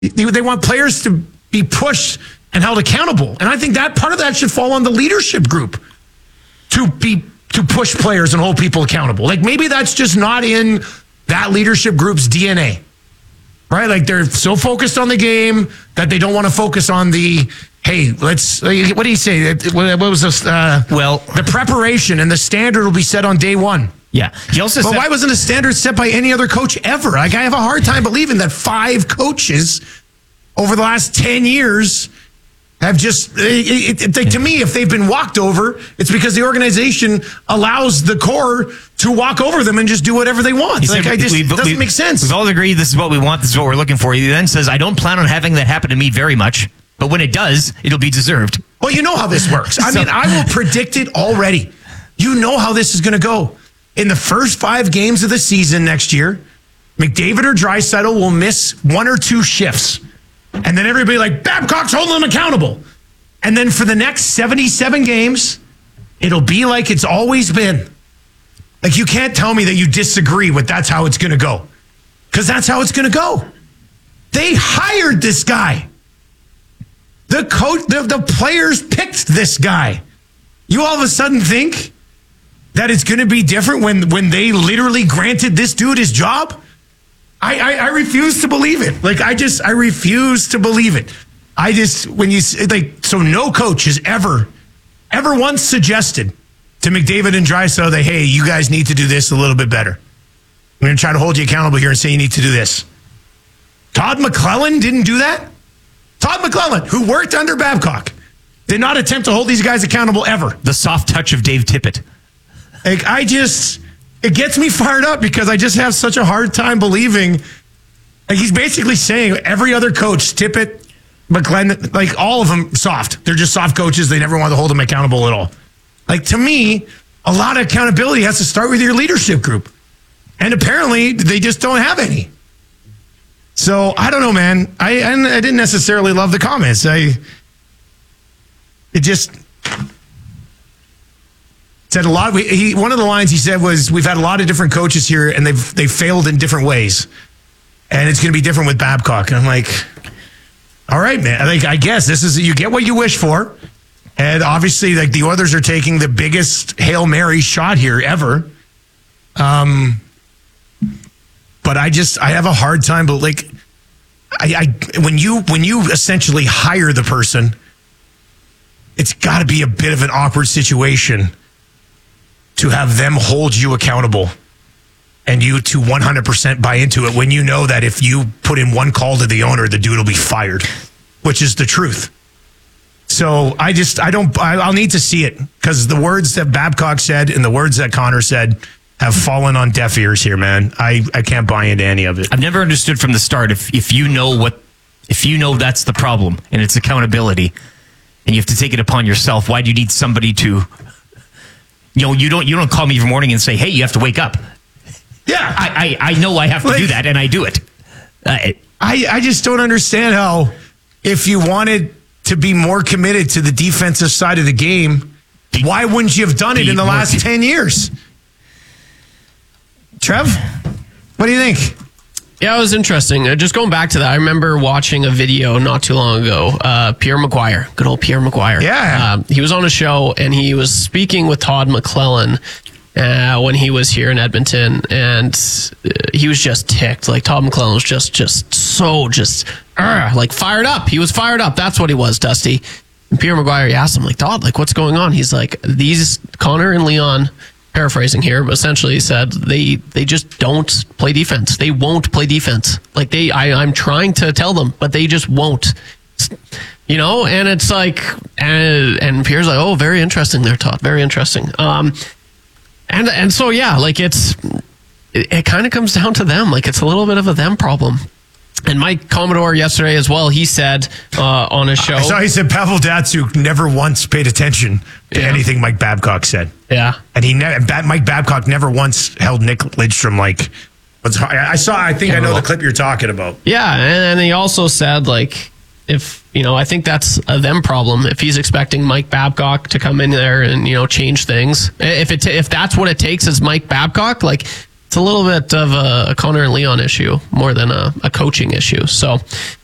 They want players to be pushed and held accountable. And I think that part of that should fall on the leadership group to push players and hold people accountable. Like maybe that's just not in that leadership group's DNA. Right? Like they're so focused on the game that they don't want to focus on the, hey, let's, what do you say? What was this? The preparation and the standard will be set on day one. Yeah. He also but why wasn't a standard set by any other coach ever? Like I have a hard time believing that 5 coaches over the last 10 years have just, to me, if they've been walked over, it's because the organization allows the core to walk over them and just do whatever they want. It doesn't make sense. We've all agreed this is what we want, this is what we're looking for. He then says, I don't plan on having that happen to me very much, but when it does, it'll be deserved. Well, you know how this works. I mean, I will predict it already. You know how this is going to go. In the first 5 games of the season next year, McDavid or Draisaitl will miss 1 or 2 shifts. And then everybody like, Babcock's holding them accountable. And then for the next 77 games, it'll be like it's always been. Like you can't tell me that you disagree with that's how it's going to go. Because that's how it's going to go. They hired this guy. The coach, the players picked this guy. You all of a sudden think that it's going to be different when they literally granted this dude his job? I refuse to believe it. Like, I refuse to believe it. So no coach has ever once suggested to McDavid and Draisaitl that, hey, you guys need to do this a little bit better. I'm going to try to hold you accountable here and say you need to do this. Todd McClellan didn't do that? Todd McClellan, who worked under Babcock, did not attempt to hold these guys accountable ever. The soft touch of Dave Tippett. Like, it gets me fired up because I just have such a hard time believing. Like, he's basically saying every other coach, Tippett, McClellan, like all of them soft. They're just soft coaches. They never want to hold them accountable at all. Like, to me, a lot of accountability has to start with your leadership group. And apparently, they just don't have any. So, I don't know, man. I didn't necessarily love the comments. It just said a lot. One of the lines he said was, we've had a lot of different coaches here, and they've failed in different ways. And it's going to be different with Babcock. And I'm like, all right, man. I guess this is, you get what you wish for. And obviously, like, the Oilers are taking the biggest Hail Mary shot here ever. But I have a hard time, but like, when you essentially hire the person, it's got to be a bit of an awkward situation to have them hold you accountable and you to 100% buy into it when you know that if you put in one call to the owner, the dude will be fired, which is the truth. So I'll need to see it because the words that Babcock said and the words that Connor said have fallen on deaf ears here, man. I can't buy into any of it. I've never understood from the start if you know that's the problem and it's accountability and you have to take it upon yourself, why do you need somebody to, you don't call me every morning and say, hey, you have to wake up. Yeah. I know I have to do that and I do it. I just don't understand how, if you wanted to be more committed to the defensive side of the game, why wouldn't you have done it in the last 10 years? Trev, what do you think? Yeah, it was interesting. Just going back to that, I remember watching a video not too long ago. Pierre McGuire, good old Pierre McGuire. Yeah. He was on a show and he was speaking with Todd McClellan when he was here in Edmonton, and he was just ticked. Like, Todd McClellan was just so fired up. He was fired up. That's what he was, Dusty. And Pierre McGuire, he asked him, like, Todd, like, what's going on? He's like, these Connor and Leon, paraphrasing here, but essentially he said they just don't play defense. They won't play defense. Like, I'm trying to tell them, but they just won't. And it's like, and Pierre's like, oh, very interesting there, Todd. Very interesting. And so, yeah, like, it kind of comes down to them. Like, it's a little bit of a them problem. And Mike Commodore yesterday as well, he said on his show. I saw he said Pavel Datsyuk never once paid attention to anything Mike Babcock said. Yeah. And Mike Babcock never once held Nick Lidstrom like, I know the clip you're talking about. Yeah. And he also said, like, if, I think that's a them problem. If he's expecting Mike Babcock to come in there and, change things, if that's what it takes is Mike Babcock, like, it's a little bit of a Connor and Leon issue more than a coaching issue. So